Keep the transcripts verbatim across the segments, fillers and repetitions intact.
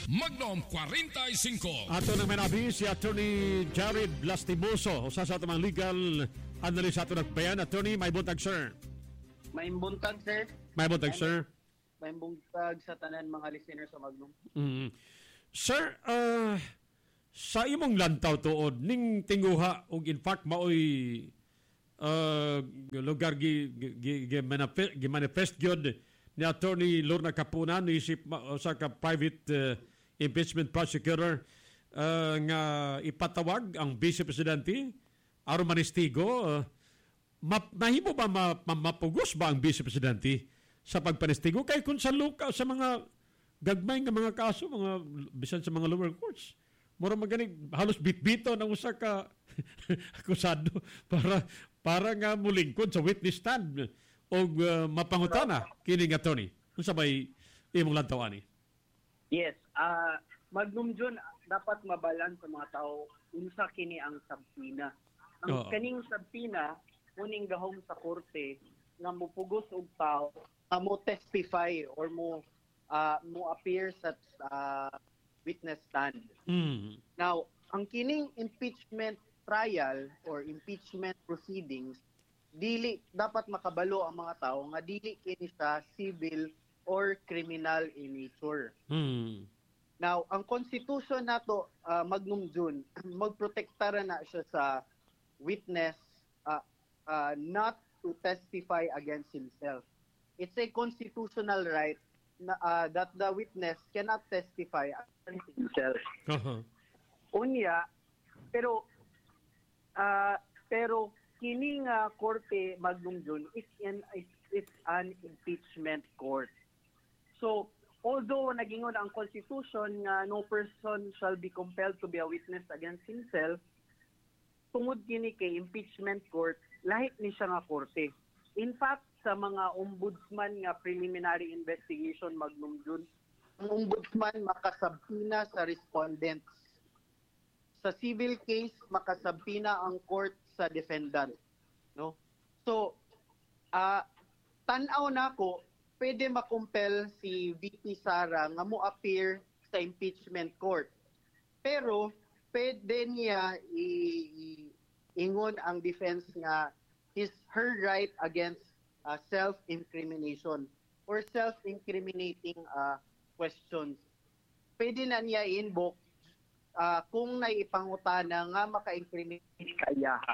Magnum forty-five. Ato nang manabi si Attorney Jared Lastimoso, usa sa ato mga legal analyst ato nagbayan. Attorney, may buntag sir. May buntag sir. May buntag sir. May buntag sa tanan mga listeners sa Magnum. Mm. Sir, uh, sa imong lantaw tuod ning tinguha ug in fact maoy uh, lugar gi gi, gi manifest, gi manifest gyud ni Attorney Lorna Capunan isip sa ka private uh, impeachment prosecutor uh, nga ipatawag ang Vice Presidente aron manistigo. Uh, map, mahimo ba ma, ma, mapugos ba ang Vice Presidente sa pagpanistigo kay kung sa luka sa mga gagmay nga mga kaso, mga bisan sa mga lower courts, mura maganing halos bitbito ng usa ka akusado para para nga mulingkod sa witness stand o uh, mapangutana kining attorney. Unsa bay imong lantawan ni? Yes, uh, Magnum John, dapat mabalan sa mga tao unsa kini ang subpoena. Ang Oo. kaning subpoena muning gahom sa korte nga mopugos og tao nga mo testify or mo uh, mo appear sa uh, witness stand. Mm. Now, ang kining impeachment trial or impeachment proceedings dili dapat makabalo ang mga tao nga dili kini siya civil or criminal in nature. Mm. Now, ang constitution nato uh, Magnum June magprotektara na siya sa witness uh, uh, not to testify against himself. It's a constitutional right na, uh, that the witness cannot testify against himself. Uh-huh. Unya, pero uh, pero kining uh, korte Magnum June is an is, is an impeachment court. So, although nagingon ang constitution nga no person shall be compelled to be a witness against himself, tungod kini kay impeachment court, lahi ni siya nga korte. In fact, sa mga ombudsman nga preliminary investigation Magnum June, ang ombudsman makasabpina sa respondents. Sa civil case, makasabpina ang court sa defendant. No? So, uh, tanaw na ko, pwede makumpel si V P Sara nga mo appear sa impeachment court. Pero, pwede niya i- ingon ang defense nga his her right against uh, self-incrimination or self-incriminating uh, questions. Pwede na niya invoke uh, kung naipangutana nga maka-incriminate kaya.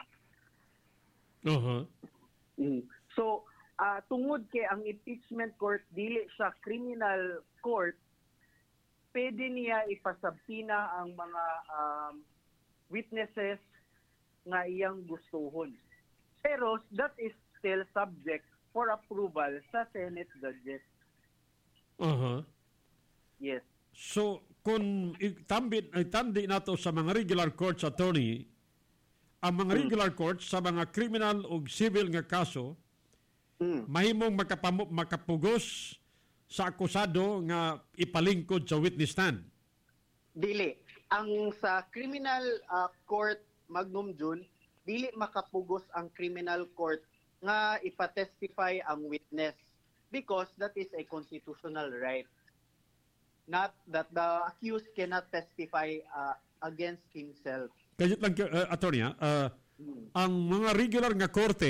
Uh-huh. Mm. So, uh, tungod kay ang impeachment court dili siya criminal court, pwede niya ipasabtina ang mga um, witnesses nga iyang gustuhon. Pero that is still subject for approval sa Senate judges. Uh-huh. Yes. So, kung itambit, itandi nato sa mga regular courts, attorney, ang mga regular courts sa mga criminal o civil nga kaso, Mm. mahimong makapamu- makapugos sa akusado nga ipalingkod sa witness stand. Dili. Ang sa criminal uh, court Magnum June, dili makapugos ang criminal court nga ipatestify ang witness because that is a constitutional right. Not that the accused cannot testify uh, against himself. Kaya lang, uh, attorney, uh, Hmm. ang mga regular nga korte,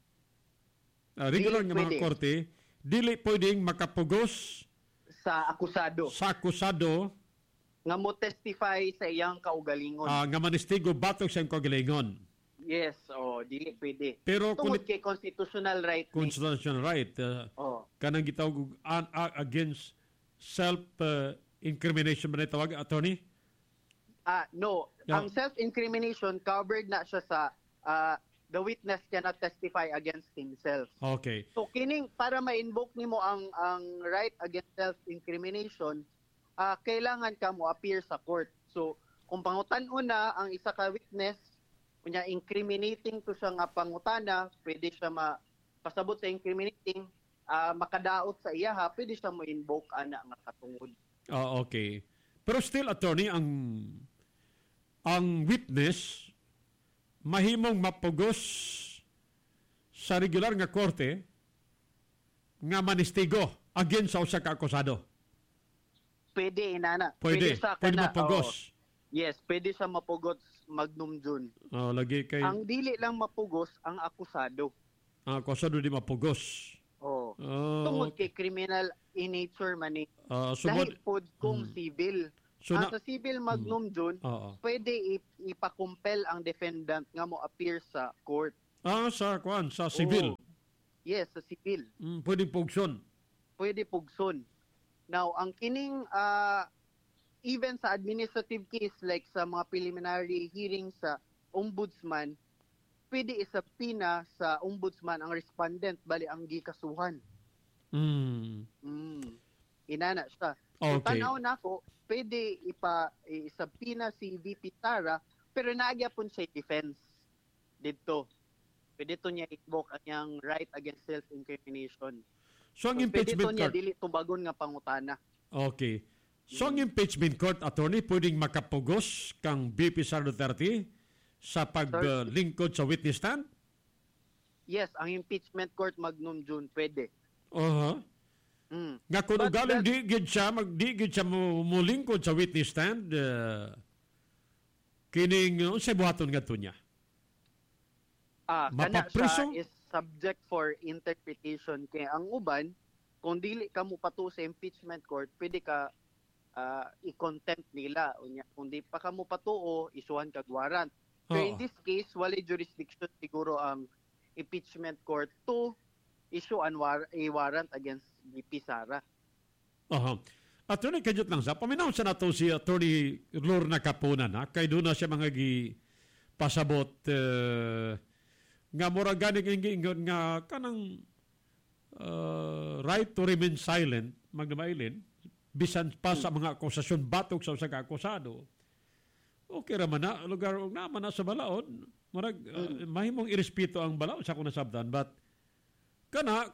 uh, regular Dili nga mga pwede. korte, dili pwedeng makapugos Sa akusado sa akusado nga mo testify sa iyang kaugalingon. uh, nga manistigo batong sa kagalingon. Yes, oh, dili pwede. Pero kung Tungod kay constitutional right. ni- constitutional right, uh, Oh. kanang gitawag og an- a- against self-incrimination ba na tawag, attorney? Ah, no. Yeah. Ang self-incrimination covered na siya sa ah, the witness cannot testify against himself. Okay. So kining para ma-invoke nimo ang ang right against self-incrimination, ah, kailangan ka mo appear sa court. So kung pangutan-on na ang isa ka witness, kunya incriminating to siya nga pangutana, pwede siya ma pasabot sa incriminating, ah, makadaot sa iya ha, pwede siya mo invoke ana nga katungod. Ah, okay. Pero still, attorney, ang ang witness mahimong mapugos sa regular nga korte nga manistigo against sa usa ka akusado. Pwede, inana. Pwede, sa pwede kana, mapugos. oo. Yes, pwede siya mapugos Magnum June. Oh, lagi kay Ang dili lang mapugos ang akusado. ah, kusado di mapugos. Oh. Oh, Tungod kay criminal in nature man ni. ah, Dahil sumod, pod kung Hmm. civil. So ang na- sa civil Magnum June, Oo. pwede ip- ipakumpel ang defendant nga mo appear sa court. Ah, sa kuan, sa civil. Oo. Yes, sa civil. Mm, pwedeng pugson. Pwede pugson. Now, ang kining ah, even sa administrative case like sa mga preliminary hearing sa ombudsman, pwede isapina sa ombudsman ang respondent bali ang gikasuhan. Mm. Mm. Inana siya. So, Okay. tanaw na ko, pwede ipa isapina si V P Sara pero naagya pun siya defense dito. Pwede to niya invoke ang niyang right against self-incrimination. So ang So, pwede impeachment to niya court. dili tubagon nga pangutana. Okay. So ang impeachment court attorney pwedeng makapugos kang V P Sara Duterte sa paglingkod sa witness stand? Yes, ang impeachment court Magnum June pwede. Aha. Mm. Nga kung But ugaling that- di gid siya mag di gid siya mo mulingkod sa witness stand uh, kining uh, unsay buhaton ngadto niya. Ah, kana Mapapriso? siya is subject for interpretation kay ang uban kung dili ka mo pato sa impeachment court, pwede ka ah, i-contempt nila unya. Kung di pa ka mo patuo, isuhan kag warrant. So in Oo. this case, wala jurisdiction siguro ang impeachment court to issue an war- a warrant against V P Sara. Aha. Attorney, kajut lang sa, paminaw sa nato si Attorney Lorna Capunan, ha? Kay doon na siya mga gi pasabot uh, nga mura ganing ingon nga kanang uh, right to remain silent, magdamailin, bisan pa sa mga akusasyon batok sa usang akusado. Okay raman na, lugar og naman na sa balaod, murag uh, mahimong irespeto ang balaod sa akong nasabdan, but kana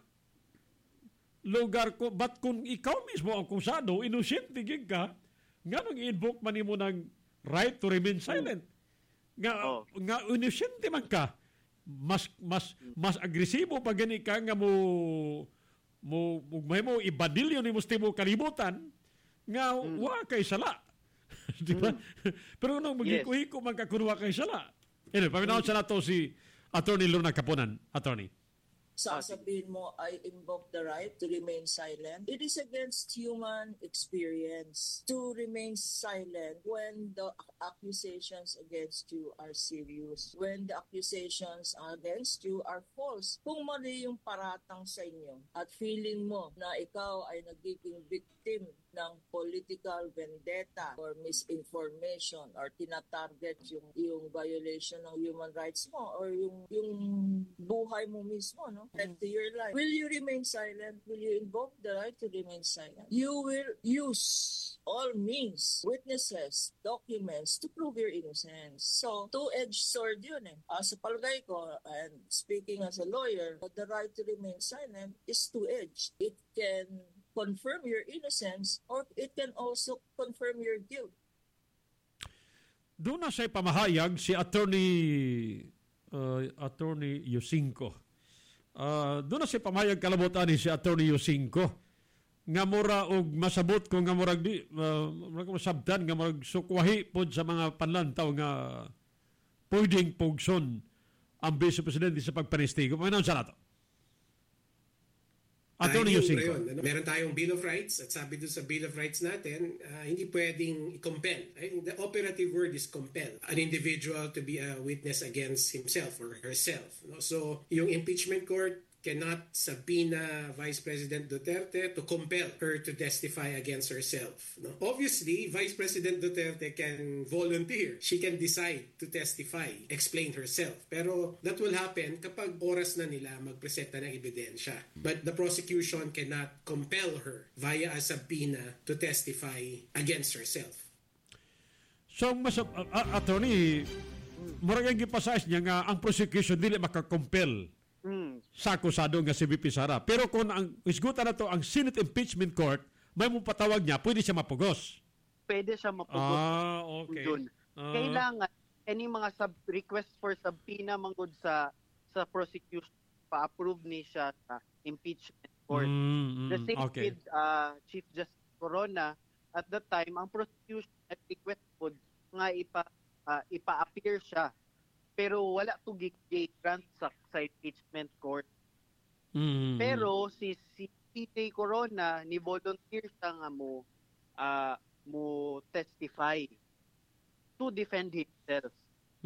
lugar ko, but kung ikaw mismo ang kusado, inosente gig ka, nga nang i-invoke man mo ng right to remain silent. Nga, Oh. nga inosente man ka, mas mas mas agresibo pa gani ka nga mo mo mo, mo ibadilyo ni mo mo kalibutan nga Mm. wa kay sala. Di ba? Pero nung magikuhiko man ka kung wa kay sala. Anyway, paminaw sa nato si Attorney Lorna Capunan. Attorney. Sasabihin mo, I invoke the right to remain silent. It is against human experience to remain silent when the accusations against you are serious, when the accusations against you are false. Kung mali yung paratang sa inyo at feeling mo na ikaw ay nagiging victim ng political vendetta or misinformation or tinatarget yung yung violation ng human rights mo or yung yung buhay mo mismo, no? And to your life. Will you remain silent? Will you invoke the right to remain silent? You will use all means, witnesses, documents to prove your innocence. So, two-edged sword yun eh. Uh, sa palagay ko, and speaking as a lawyer, the right to remain silent is two-edged. It can confirm your innocence or it can also confirm your guilt. Doon na siya'y pamahayag si Attorney uh, Attorney Yusinko. Uh, doon na siya'y pamahayag kalabutan ni si Attorney Yusinko. Nga mura og masabot ko nga murag di uh, murag masabtan nga murag sukwahi pod sa mga panlantaw nga pwedeng pugson ang Vice Presidente sa pagpanistigo. Paminaw sa nato. Attorney Ah, yun, Yusinko. yun, ano? Meron tayong Bill of Rights at sabi doon sa Bill of Rights natin, ah, hindi pwedeng i-compel. Ay, the operative word is compel. An individual to be a witness against himself or herself. No? So, yung impeachment court cannot subpoena Vice President Duterte to compel her to testify against herself. No? Obviously, Vice President Duterte can volunteer. She can decide to testify, explain herself. Pero that will happen kapag oras na nila magpresenta ng ebidensya. But the prosecution cannot compel her via a subpoena to testify against herself. So, mas, uh, uh, Attorney, murag ang gipasayas niya nga ang prosecution dili makakompel Mm. sa akusado nga si V P Sara. Pero kung ang isgutan na to ang Senate Impeachment Court, may mo patawag niya, pwede siya mapugos. Pwede siya mapugot. Ah, okay. June. Ah, Kailangan any mga sub request for subpoena mangod sa sa prosecution pa-approve ni siya sa impeachment court. mm, mm, The same okay. with uh, Chief Justice Corona, at that time ang prosecution at request po nga ipa ah, ipa-appear siya pero wala to gig grant sa, sa impeachment court. Mm. Pero si si P J Corona ni volunteer siya nga mo ah, mo testify to defend himself.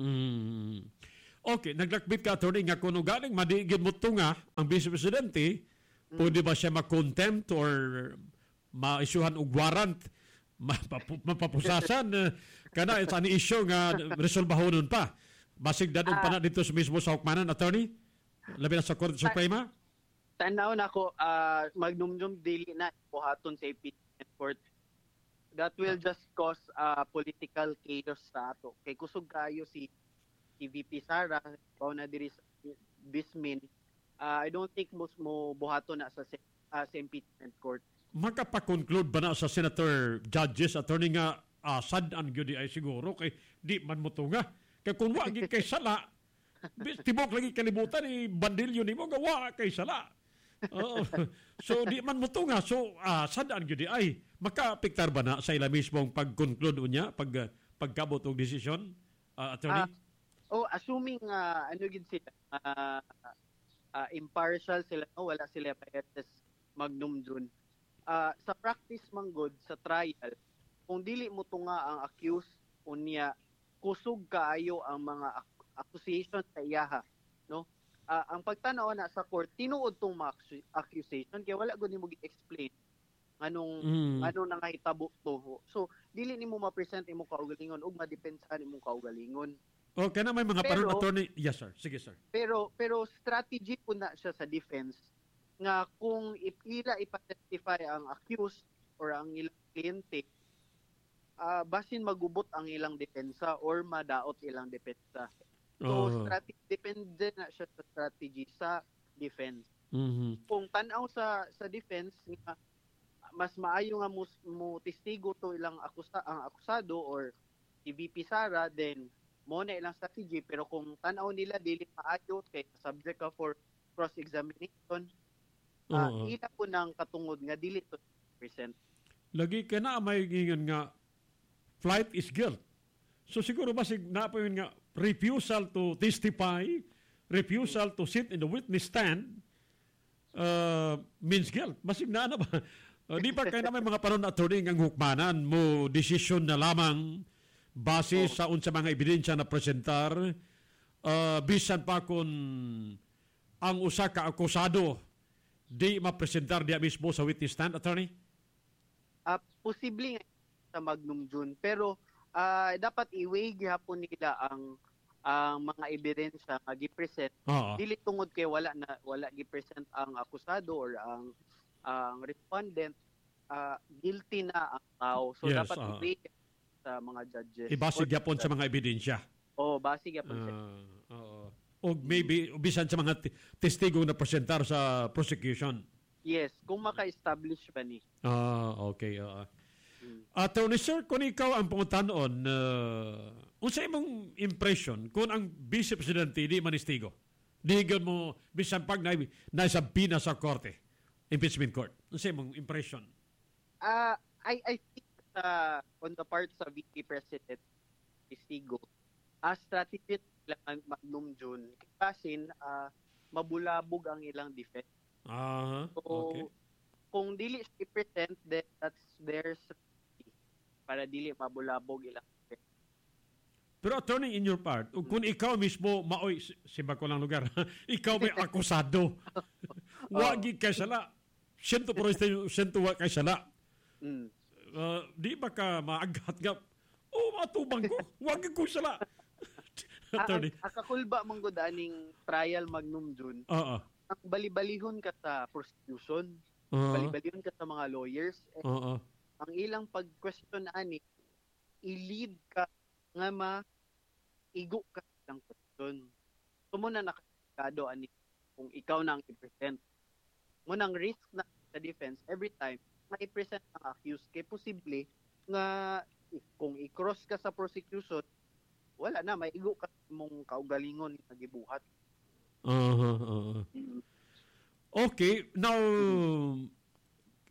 Mm. Okay, naglakbit ka, attorney, nga kung galing madigid mo ito nga ang Vice Presidente, mm. pwede ba siya ma-contempt or ma-issuehan og warrant, mapapu- mapapusasan, uh, kana it's an issue nga resolbahonon pa. Basig dadong pa na dito sa mismo sa hukmanan, attorney? Labi na sa Korte Suprema? Tanaw na ko uh, magnumdum dili na buhaton sa impeachment court. That will just cause uh, political chaos sa ato. Kay kusog kayo si si V P Sara, bao na diri sa Bismin. Uh, I don't think most mo buhaton na sa, uh, sa impeachment court. Makapakonclude ba na sa Senator Judges, attorney nga uh, sad-an gyud ay siguro kay di man mo to nga. Kay kung wa gyud kay sala, tibok lagi kalibutan ni bandilyo nimo nga wa kay sala. Uh, so di man mo to nga. So uh, sad-an gyud ay makaapektar ba na sa ila mismong pag-conclude unya, pag uh, pagkabot og desisyon, uh, attorney? Uh, oh, assuming uh, ano gid sila uh, uh, impartial sila, no? Wala sila bias magnum dun. Uh, sa practice man good sa trial, kung dili mo to nga ang accused unya kusog kaayo ang mga ac- accusation sa iyaha, no? Uh, ang pagtanaw na sa court tinuod tong mga accusation kaya wala gud nimo gi-explain anong mm. ano nang hitabo to. So dili nimo ma-present imong kaugalingon ug madepensahan imong kaugalingon. Okay na may mga paron, attorney. Yes, sir. Sige, sir. Pero pero strategy po na siya sa defense nga kung ipila ipatestify ang accused or ang ilang kliyente, uh, basin magubot ang ilang depensa or madaot ilang depensa. So, Oh. strategy, depende na siya sa strategy sa defense. Mhm. Kung tanaw sa sa defense nga mas maayo nga mo, mo testigo to ilang akusa, ang akusado or si V P Sara, then mo na ilang strategy. Pero kung tanaw nila dili maayo kay subject ka for cross-examination, uh, Oo. ila po ng katungod nga dili to present. Lagi ka na may gingan nga flight is guilt. So siguro basig na pa yun nga refusal to testify, refusal to sit in the witness stand uh, means guilt. Basig na na ba? Uh, di ba kayo na may mga panon attorney ng hukmanan mo desisyon na lamang base oh. sa unsa mga ebidensya na presentar uh, bisan pa kung ang usa ka akusado di mapresentar diya mismo sa witness stand, attorney? Uh, posible nga sa Magnum June, pero uh, dapat i-weigh gihapon nila ang ang mga ebidensya nga gi-present. Oo. Dili tungod kay wala na wala gi-present ang akusado or ang ang respondent, uh, guilty na ang tao. So Yes, dapat uh, i-weigh sa mga judges. Ibasig yapon sa mga ebidensya. Oh, basig yapon siya. Uh, oo. O maybe bisan sa mga t- testigo na presentar sa prosecution. Yes, kung maka-establish ba ni. Ah, okay. Uh. Attorney sir, kung ikaw ang pangutanon, uh, unsa imong impression kung ang Vice Presidente di manistigo? Digan mo bisan pag na nasabi na sa korte, impeachment court. Unsa imong impression? Uh, I I think uh, on the part sa V P President Istigo, as strategy lang Magnum June, kasin uh, mabulabog ang ilang defense. Ah, So, okay. kung dili siya i-present, then that's their strategy para dili mabulabog ilang defense. Pero attorney, in your part, kung ikaw mismo, maoy, simba ko lang lugar, ikaw may akusado. Wagi kay sala. Sento por sento wa kay sala. Mm. Uh, di ba ka maagat nga, oh, matubang ko, wagi ko sala. Attorney. Ang akakulba mong aning trial Magnum June, Oo. ang balibalihon ka sa prosecution, Oo. balibalihon ka sa mga lawyers, eh, Oo. ang ilang pag-question ani, i-lead ka nga ma igo ka ng question. So mo na nakakado ani kung ikaw na ang i-present. Mo nang risk na sa defense every time na i-present ang accused kay posible nga i- kung i-cross ka sa prosecution, wala na, may igo ka mong kaugalingon na gibuhat. Uh-huh, uh-huh. Okay, now,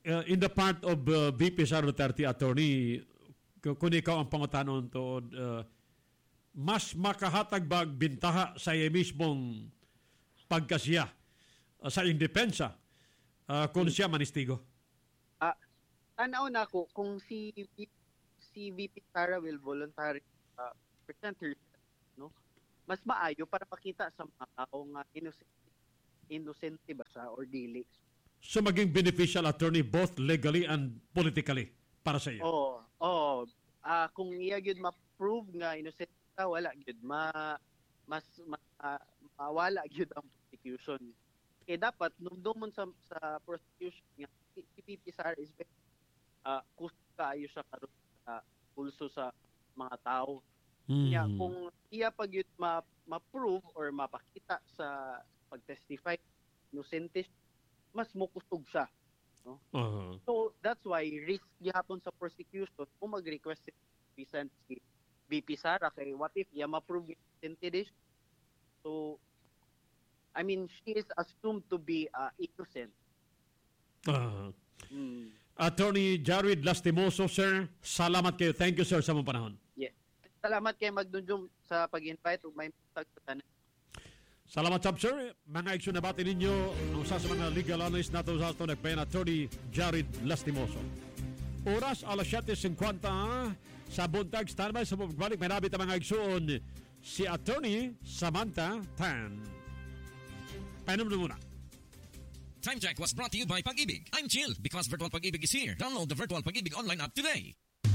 uh, in the part of uh, V P Sara Duterte, attorney, k- kung ikaw ang pangutanon to, uh, mas makahatag ba bintaha sa iya mismong pagkasiya uh, sa iyong depensa uh, kung siya manistigo? Ah, tanaw na ako kung si si V P Sara will voluntary uh, present herself, no? Mas maayo para makita sa mga tao nga innocent innocent ba siya or dili. So maging beneficial, attorney, both legally and politically para sa iyo. Oo, oo. Ah, kung iya gyud ma-prove nga innocent siya, wala gyud ma mas, mas ah, mawala gyud ang prosecution. Kaya dapat numdumon sa sa prosecution nga si si V P Sara is very uh, kusto kaayo siya karon sa pulso sa mga tao. Mm. Kaya kung iya pag yun ma, ma-prove or mapakita sa pag-testify innocent, mas mukustog siya. No? Uh-huh. So that's why risk gihapon sa prosecution kung mag-request si present si V P Sara kay what if iya ma-prove innocent. So I mean she is assumed to be uh, innocent. Uh-huh. Hmm. Attorney Jared Lastimoso, sir, salamat kayo. Thank you, sir, sa mong panahon. Yeah. Salamat kay Magdunjong sa pag-invite ug may pagtatanan. Salamat, sab, sir. Mga iksyon na bati ninyo ang sa mga legal analyst nato sa ito nagpayan Attorney Jared Lastimoso. Oras alas siyete fifty sa buntag standby sa pagbalik. May nabit ang mga iksyon si Attorney Samantha Tan. Painom na muna. Time check was brought to you by Pag-ibig. I'm chill because Virtual Pag-ibig is here. Download the Virtual Pag-ibig online app today.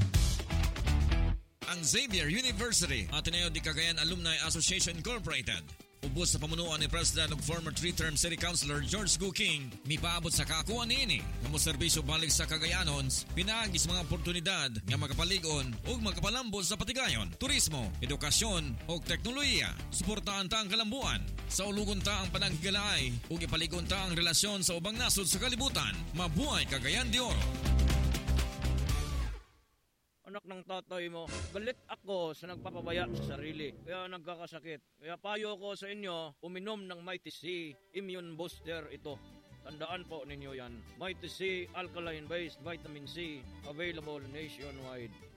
Ang Xavier University, Ateneo de Cagayan Alumni Association Incorporated. Ubos sa pamunuan ni President ug former three-term City Councilor George Gu King, mipaabot sa kakuan niini nga mo serbisyo balik sa Cagayanons, pinaagis mga oportunidad nga makapaligon ug makapalambot sa patigayon, turismo, edukasyon ug teknolohiya. Suportahan ta ang kalambuan, sa ulugon ta ang panaghigalay ug ipaligon ta ang relasyon sa ubang nasod sa kalibutan. Mabuhay Cagayan de Oro. Anak ng tatay mo, galit ako sa nagpapabaya sa sarili, kaya nagkakasakit. Kaya payo ko sa inyo, uminom ng Mighty C Immune Booster ito. Tandaan po ninyo yan. Mighty C Alkaline-based Vitamin C, available nationwide.